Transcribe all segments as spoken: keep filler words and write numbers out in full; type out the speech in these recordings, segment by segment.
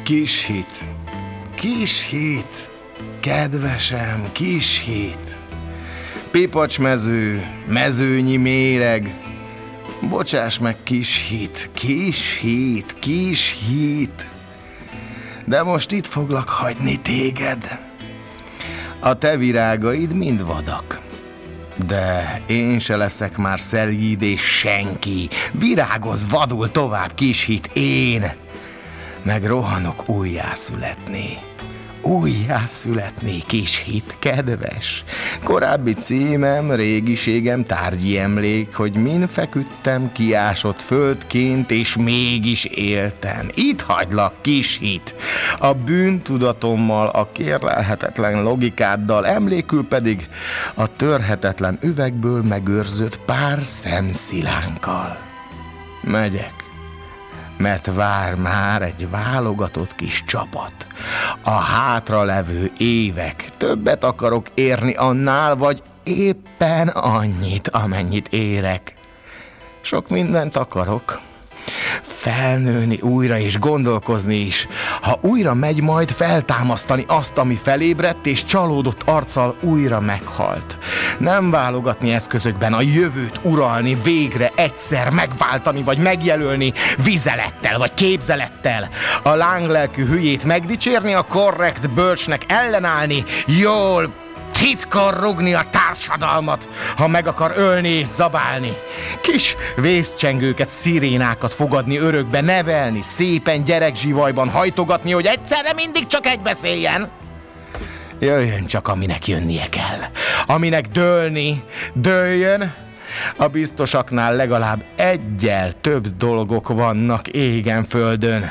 Kis hit, kis hit, kedvesem, kis hit. Pipacsmező, mezőnyi méreg, bocsáss meg, kis hit, kis hit, kis hit. De most itt foglak hagyni téged. A te virágaid mind vadak, de én se leszek már szelíd és senki. Virágoz vadul tovább, kis hit, én meg rohanok újjászületni. Újjászületni, kis hit, kedves. Korábbi címem, régiségem, tárgyi emlék, hogy min feküdtem kiásott földként, és mégis éltem. Itt hagylak, kis hit. A bűntudatommal, a kérlelhetetlen logikáddal, emlékül pedig a törhetetlen üvegből megőrzött pár szemszilánkkal. Megyek, mert vár már egy válogatott kis csapat. A hátralevő évek, többet akarok érni annál, vagy éppen annyit, amennyit érek. Sok mindent akarok. Felnőni újra és gondolkozni is. Ha újra megy, majd feltámasztani azt, ami felébredt és csalódott arccal újra meghalt. Nem válogatni eszközökben, a jövőt uralni, végre egyszer megváltani vagy megjelölni vizelettel vagy képzelettel. A lánglelkű hülyét megdicsérni, a korrekt bölcsnek ellenállni, jól titkon rugni a társadalmat, ha meg akar ölni és zabálni. Kis vészcsengőket, szirénákat fogadni örökbe, nevelni, szépen gyerekzsivajban hajtogatni, hogy egyszerre mindig csak egy beszéljen. Jöjjön csak, aminek jönnie kell. Aminek dőlni, dőljön. A biztosaknál legalább eggyel több dolgok vannak égen földön.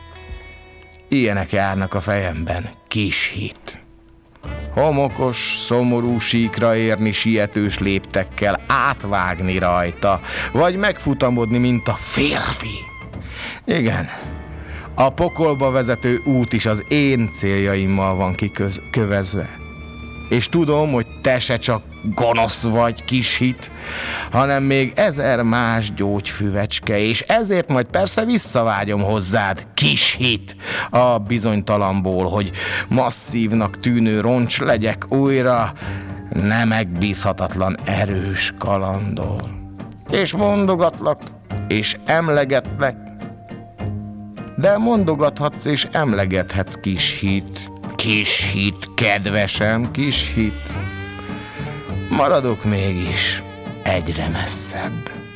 Ilyenek járnak a fejemben, kis hit. Homokos, szomorú síkra érni sietős léptekkel, átvágni rajta, vagy megfutamodni, mint a férfi. Igen, a pokolba vezető út is az én céljaimmal van kikövezve. És tudom, hogy te se csak gonosz vagy, kis hit, hanem még ezer más gyógyfüvecske, és ezért majd persze visszavágyom hozzád, kis hit, a bizonytalanból, hogy masszívnak tűnő roncs legyek újra nem megbízhatatlan erős kalandor. És mondogatlak, és emlegetlek, de mondogathatsz és emlegethetsz, kis hit. Kis hit, kedvesem, kis hit. Maradok mégis egyre messzebb.